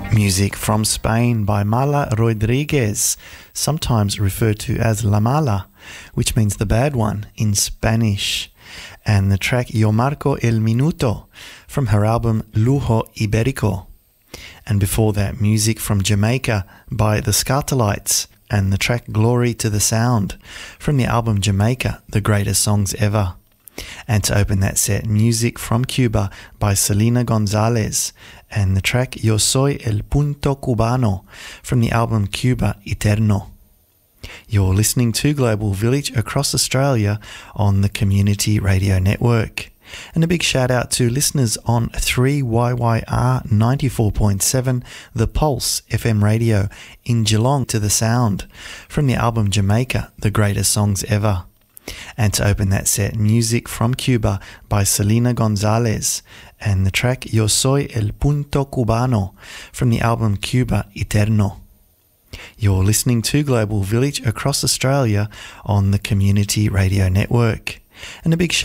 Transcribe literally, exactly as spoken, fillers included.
Music from Spain by Mala Rodriguez, sometimes referred to as La Mala, which means the bad one in Spanish, and the track Yo Marco el Minuto from her album Lujo Iberico. And before that, music from Jamaica by the Skatalites and the track Glory to the Sound from the album Jamaica, The Greatest Songs Ever. And to open that set, music from Cuba by Selena Gonzalez and the track Yo Soy el Punto Cubano from the album Cuba Eterno. You're listening to Global Village across Australia on the Community Radio Network. And a big shout out to listeners on three Y Y R ninety-four point seven The Pulse F M radio in Geelong to the Sound from the album Jamaica, The Greatest Songs Ever. And to open that set, music from Cuba by Selena Gonzalez and the track Yo Soy el Punto Cubano from the album Cuba Eterno. You're listening to Global Village across Australia on the Community Radio Network. And a big shout